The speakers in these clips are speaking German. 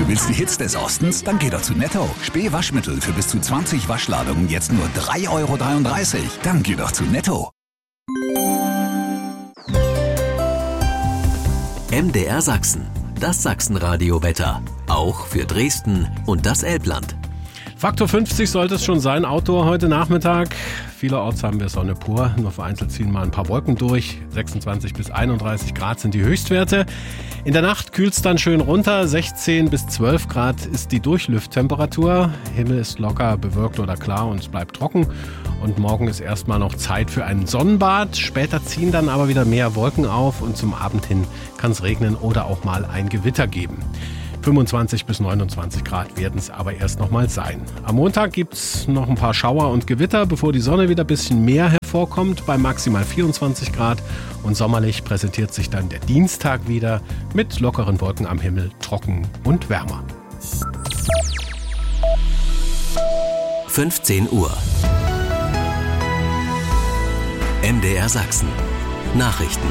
Du willst die Hits des Ostens? Dann geh doch zu Netto. Spee-Waschmittel für bis zu 20 Waschladungen jetzt nur 3,33 €. Dann geh doch zu Netto. MDR Sachsen, das Sachsenradio-Wetter. Auch für Dresden und das Elbland. Faktor 50 sollte es schon sein, Outdoor heute Nachmittag. Vielerorts haben wir Sonne pur, nur vereinzelt ziehen mal ein paar Wolken durch. 26 bis 31 Grad sind die Höchstwerte. In der Nacht kühlt es dann schön runter, 16 bis 12 Grad ist die Durchlüfttemperatur. Himmel ist locker bewölkt oder klar und es bleibt trocken. Und morgen ist erstmal noch Zeit für ein Sonnenbad. Später ziehen dann aber wieder mehr Wolken auf und zum Abend hin kann es regnen oder auch mal ein Gewitter geben. 25 bis 29 Grad werden es aber erst noch mal sein. Am Montag gibt es noch ein paar Schauer und Gewitter, bevor die Sonne wieder ein bisschen mehr hervorkommt, bei maximal 24 Grad. Und sommerlich präsentiert sich dann der Dienstag wieder mit lockeren Wolken am Himmel, trocken und wärmer. 15 Uhr. MDR Sachsen. Nachrichten.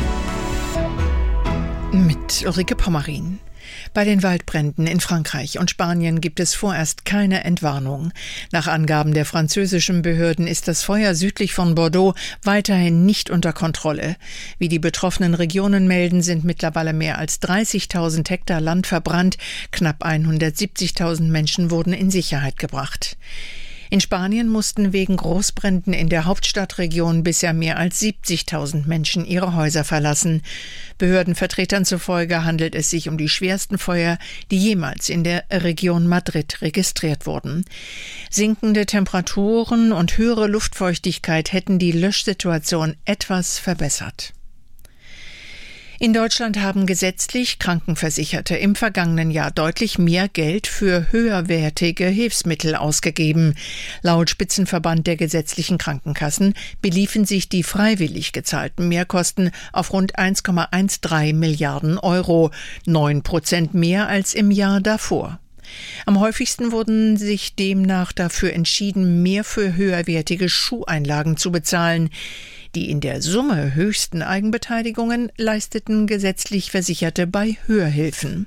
Mit Ulrike Pommerin. Bei den Waldbränden in Frankreich und Spanien gibt es vorerst keine Entwarnung. Nach Angaben der französischen Behörden ist das Feuer südlich von Bordeaux weiterhin nicht unter Kontrolle. Wie die betroffenen Regionen melden, sind mittlerweile mehr als 30.000 Hektar Land verbrannt. Knapp 170.000 Menschen wurden in Sicherheit gebracht. In Spanien mussten wegen Großbränden in der Hauptstadtregion bisher mehr als 70.000 Menschen ihre Häuser verlassen. Behördenvertretern zufolge handelt es sich um die schwersten Feuer, die jemals in der Region Madrid registriert wurden. Sinkende Temperaturen und höhere Luftfeuchtigkeit hätten die Löschsituation etwas verbessert. In Deutschland haben gesetzlich Krankenversicherte im vergangenen Jahr deutlich mehr Geld für höherwertige Hilfsmittel ausgegeben. Laut Spitzenverband der gesetzlichen Krankenkassen beliefen sich die freiwillig gezahlten Mehrkosten auf rund 1,13 Milliarden €, 9% mehr als im Jahr davor. Am häufigsten wurden sich demnach dafür entschieden, mehr für höherwertige Schuheinlagen zu bezahlen. Die in der Summe höchsten Eigenbeteiligungen leisteten gesetzlich Versicherte bei Hörhilfen.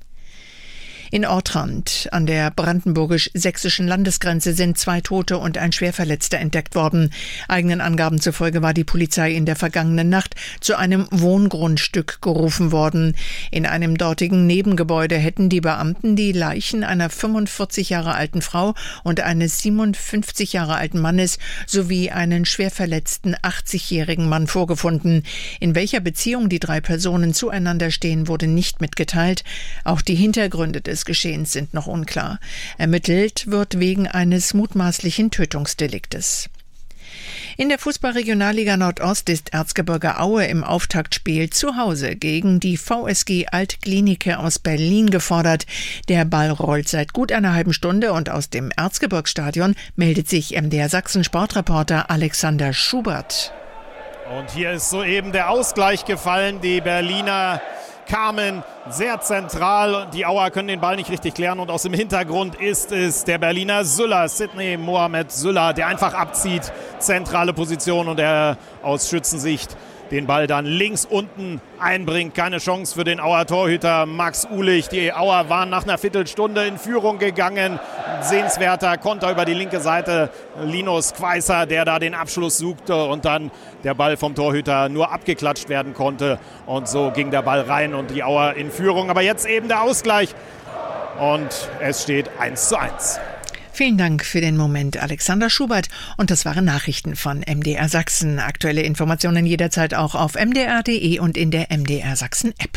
In Ortrand an der brandenburgisch-sächsischen Landesgrenze sind 2 Tote und ein Schwerverletzter entdeckt worden. Eigenen Angaben zufolge war die Polizei in der vergangenen Nacht zu einem Wohngrundstück gerufen worden. In einem dortigen Nebengebäude hätten die Beamten die Leichen einer 45 Jahre alten Frau und eines 57 Jahre alten Mannes sowie einen schwerverletzten 80-jährigen Mann vorgefunden. In welcher Beziehung die 3 Personen zueinander stehen, wurde nicht mitgeteilt. Auch die Hintergründe des Geschehens sind noch unklar. Ermittelt wird wegen eines mutmaßlichen Tötungsdeliktes. In der Fußball-Regionalliga Nordost ist Erzgebirge Aue im Auftaktspiel zu Hause gegen die VSG Alt-Glienicke aus Berlin gefordert. Der Ball rollt seit gut einer halben Stunde und aus dem Erzgebirgsstadion meldet sich MDR Sachsen Sportreporter Alexander Schubert. Und hier ist soeben der Ausgleich gefallen. Die Berliner kamen sehr zentral. Die Auer können den Ball nicht richtig klären und aus dem Hintergrund ist es der Berliner Süller, Sidney Mohamed Süller, der einfach abzieht. Zentrale Position und er aus Schützensicht den Ball dann links unten einbringt. Keine Chance für den Auer Torhüter Max Uhlich. Die Auer waren nach einer Viertelstunde in Führung gegangen. Sehenswerter Konter über die linke Seite. Linus Quaißer, der da den Abschluss suchte und dann der Ball vom Torhüter nur abgeklatscht werden konnte. Und so ging der Ball rein und die Auer in Führung. Aber jetzt eben der Ausgleich und es steht 1:1. Vielen Dank für den Moment, Alexander Schubert. Und das waren Nachrichten von MDR Sachsen. Aktuelle Informationen jederzeit auch auf mdr.de und in der MDR Sachsen App.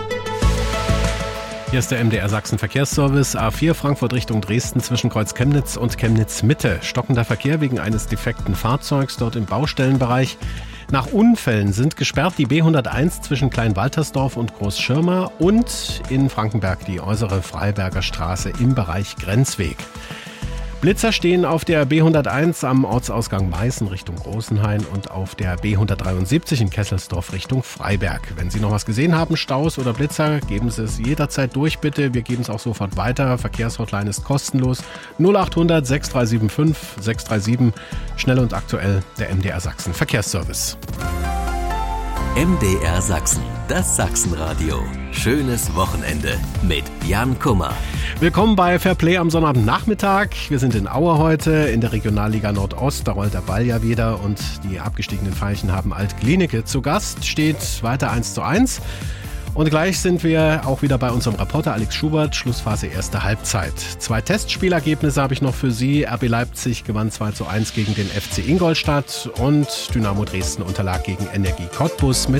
Hier ist der MDR Sachsen Verkehrsservice. A4 Frankfurt Richtung Dresden zwischen Kreuz Chemnitz und Chemnitz Mitte. Stockender Verkehr wegen eines defekten Fahrzeugs dort im Baustellenbereich. Nach Unfällen sind gesperrt die B101 zwischen Kleinwaltersdorf und Großschirma und in Frankenberg die äußere Freiberger Straße im Bereich Grenzweg. Blitzer stehen auf der B101 am Ortsausgang Meißen Richtung Großenhain und auf der B173 in Kesselsdorf Richtung Freiberg. Wenn Sie noch was gesehen haben, Staus oder Blitzer, geben Sie es jederzeit durch, bitte. Wir geben es auch sofort weiter. Verkehrshotline ist kostenlos. 0800 6375 637. Schnell und aktuell der MDR Sachsen Verkehrsservice. MDR Sachsen, das Sachsenradio. Schönes Wochenende mit Jan Kummer. Willkommen bei Fairplay am Sonnabendnachmittag. Wir sind in Aue heute in der Regionalliga Nordost. Da rollt der Ball ja wieder und die abgestiegenen Veilchen haben Alt-Glienicke zu Gast. Steht weiter 1:1. Und gleich sind wir auch wieder bei unserem Reporter Alex Schubert. Schlussphase erste Halbzeit. 2 Testspielergebnisse habe ich noch für Sie. RB Leipzig gewann 2:1 gegen den FC Ingolstadt und Dynamo Dresden unterlag gegen Energie Cottbus mit